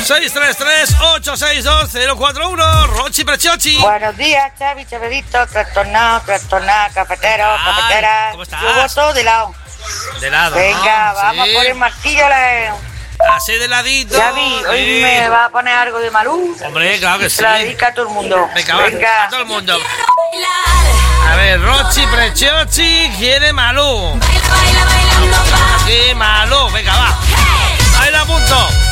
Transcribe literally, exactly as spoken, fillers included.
seis tres tres, ocho seis dos, cero cuatro uno. Rochi Prechochi. Buenos días, Xavi, Chavedito, trastornado, trastornada, cafetero, Ay, cafetera. ¿cómo estás? Yo voto de lado. De lado. Venga, ¿no? vamos Sí. por el martillo. La... Así de ladito. Xavi, hoy Sí. me va a poner algo de Malú. Hombre, claro que sí. Se la dedica a todo el mundo. Venga, va, Venga. a todo el mundo. A ver, Rochi Prechochi quiere Malú. Aquí Malú, venga, va. Ahí la apunto.